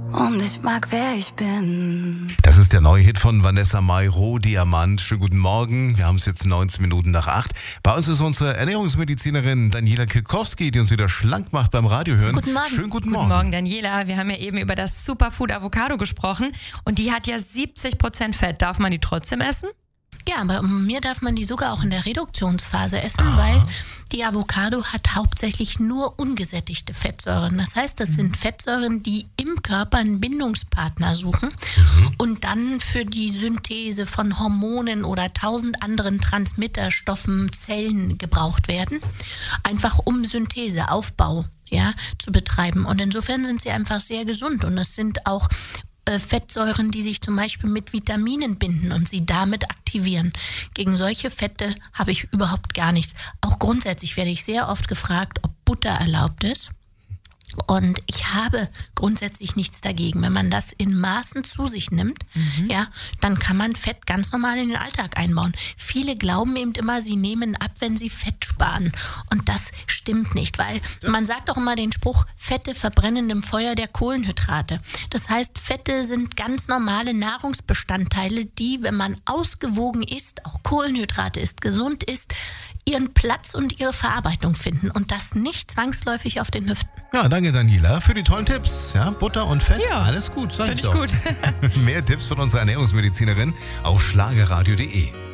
Und ich mag, wer ich bin. Das ist der neue Hit von Vanessa Mai, Roh Diamant. Schönen guten Morgen. Wir haben es jetzt 19 Minuten nach 8. Bei uns ist unsere Ernährungsmedizinerin Daniela Kilkowski, die uns wieder schlank macht beim Radiohören. Guten Morgen. Schönen guten Morgen. Guten Morgen, Daniela. Wir haben ja eben über das Superfood Avocado gesprochen und die hat ja 70% Fett. Darf man die trotzdem essen? Ja, aber mir darf man die sogar auch in der Reduktionsphase essen, weil die Avocado hat hauptsächlich nur ungesättigte Fettsäuren. Das heißt, das sind Fettsäuren, die im Körper einen Bindungspartner suchen und dann für die Synthese von Hormonen oder 1000 anderen Transmitterstoffen, Zellen gebraucht werden. Einfach um Synthese, Aufbau, zu betreiben. Und insofern sind sie einfach sehr gesund und es sind auch Fettsäuren, die sich zum Beispiel mit Vitaminen binden und sie damit aktivieren. Gegen solche Fette habe ich überhaupt gar nichts. Auch grundsätzlich werde ich sehr oft gefragt, ob Butter erlaubt ist. Und ich habe grundsätzlich nichts dagegen. Wenn man das in Maßen zu sich nimmt, dann kann man Fett ganz normal in den Alltag einbauen. Viele glauben eben immer, sie nehmen ab, wenn sie Fett sparen. Und das stimmt nicht, weil man sagt auch immer den Spruch, Fette verbrennen im Feuer der Kohlenhydrate. Das heißt, Fette sind ganz normale Nahrungsbestandteile, die, wenn man ausgewogen isst, auch Kohlenhydrate isst, gesund isst, ihren Platz und ihre Verarbeitung finden und das nicht zwangsläufig auf den Hüften. Ja, danke Daniela für die tollen Tipps. Ja, Butter und Fett, alles gut, sag ich Finde ich doch. gut. Mehr Tipps von unserer Ernährungsmedizinerin auf schlagerradio.de.